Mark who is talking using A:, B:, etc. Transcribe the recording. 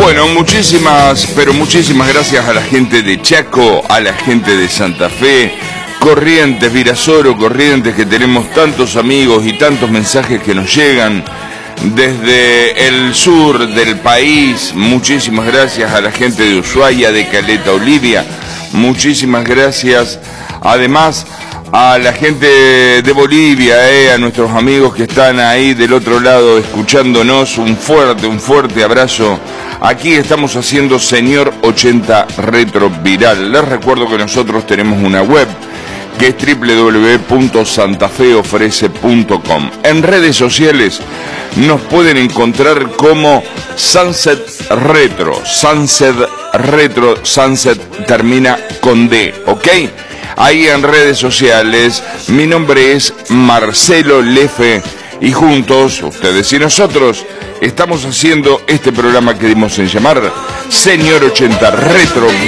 A: Bueno, muchísimas, pero muchísimas gracias a la gente de Chaco, a la gente de Santa Fe, Corrientes, Virasoro, Corrientes, que tenemos tantos amigos y tantos mensajes que nos llegan desde el sur del país. Muchísimas gracias a la gente de Ushuaia, de Caleta Olivia. Muchísimas gracias, además, a la gente de Bolivia, a nuestros amigos que están ahí del otro lado escuchándonos. Un fuerte abrazo. Aquí estamos haciendo Señor 80 Retro Viral. Les recuerdo que nosotros tenemos una web que es www.santafeofrece.com. En redes sociales nos pueden encontrar como Sunset Retro. Sunset termina con D, ¿ok? Ahí en redes sociales. Mi nombre es Marcelo Lefe y juntos, ustedes y nosotros, estamos haciendo este programa que dimos en llamar Señor 80 Retro